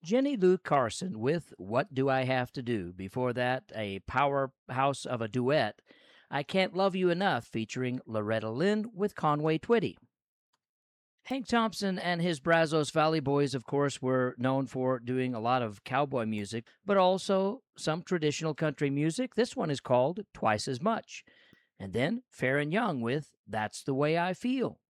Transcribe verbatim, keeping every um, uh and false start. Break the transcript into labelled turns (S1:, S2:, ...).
S1: Jenny Lou Carson with What Do I Have to Do? Before that, a powerhouse of a duet, I Can't Love You Enough, featuring Loretta Lynn with Conway Twitty. Hank Thompson and his Brazos Valley Boys, of course, were known for doing a lot of cowboy music, but also some traditional country music. This one is called Twice as Much. And then Fair and Young with That's the Way I Feel.